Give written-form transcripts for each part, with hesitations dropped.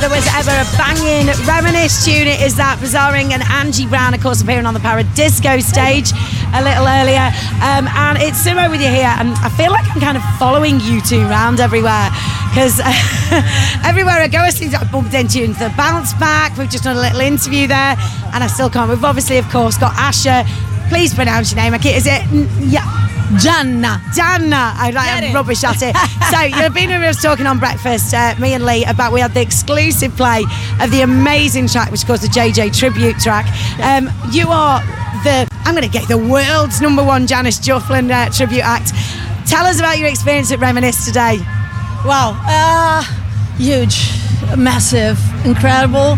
there was ever a banging Reminisce tune. It is that Bizarring and Angie Brown, of course, appearing on the Paradisco stage a little earlier. And it's Simo with you here, and I feel like I'm kind of following you two around everywhere, because everywhere I go, I seem to have bumped into you into the Bounce Back. We've just done a little interview there, and I still can't. We've obviously, of course, got Asha. Please pronounce your name. Is it? Yeah. Janna. I'm rubbish at it. So you've been with us talking on breakfast, me and Lee, about we had the exclusive play of the amazing track, which is called the JJ tribute track. You are I'm going to get the world's #1 Janis Joplin tribute act. Tell us about your experience at Reminisce today. Wow, huge, massive, incredible.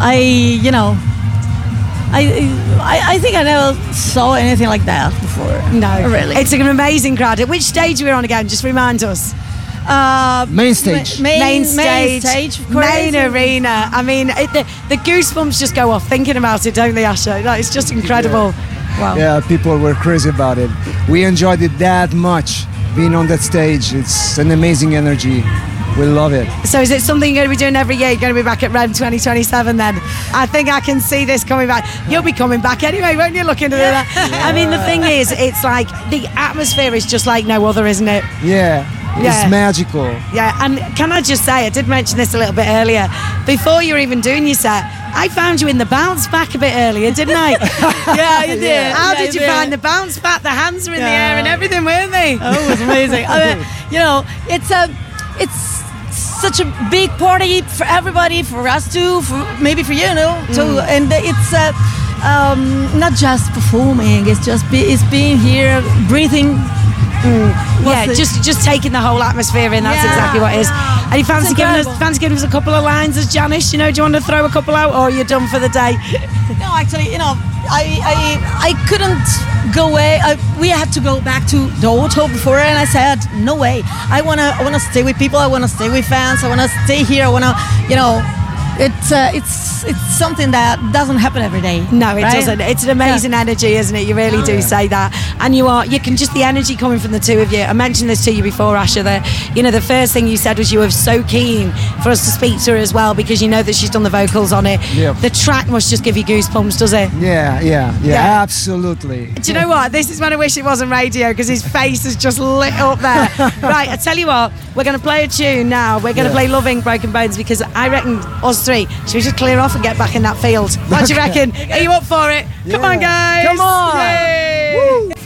I think I never saw anything like that before. No, really. It's an amazing crowd. Which stage are we on again? Just remind us. Main stage. Main stage, of course. Main arena. I mean, the goosebumps just go off thinking about it, don't they, Asha? It's just incredible. Yeah. Wow. Yeah, people were crazy about it. We enjoyed it that much, being on that stage. It's an amazing energy. We love it. So is it something you're going to be doing every year? You're going to be back at Rem 2027 then? I think I can see this coming back. You'll be coming back anyway, won't you? Looking at that. Yeah. I mean, the thing is, it's like the atmosphere is just like no other, isn't it? Yeah. It's magical. Yeah, and can I just say, I did mention this a little bit earlier. Before you were even doing your set, I found you in the Bounce Back a bit earlier, didn't I? Yeah, you did. How did you find the Bounce Back? The hands were in the air and everything, weren't they? Oh, it was amazing. I mean, it's such a big party for everybody, for us too, maybe for you, too. And it's not just performing; it's just it's being here, breathing. Yeah, just taking the whole atmosphere in. That's exactly what it is. And you fancy giving us a couple of lines as Janis? Do you want to throw a couple out, or you're done for the day? No, actually, I couldn't go away. We had to go back to the hotel before, and I said, no way. I wanna stay with people. I wanna stay with fans. I wanna stay here. I wanna, it's something that doesn't happen every day. No, it doesn't. It's an amazing energy, isn't it? You really do say that, and you can just the energy coming from the two of you. I mentioned this to you before, Asha. The first thing you said was you were so keen for us to speak to her as well, because you know that she's done the vocals on it. Yep. The track must just give you goosebumps, does it? Yeah, absolutely. Do you know what? This is when I wish it wasn't radio, because his face is just lit up there. Right, I tell you what, we're going to play a tune now. We're going to play Loving Broken Bones, because I reckon us three, should we just clear off and get back in that field? What do you reckon? Are you up for it? Come on, guys. Come on. Yay. Woo.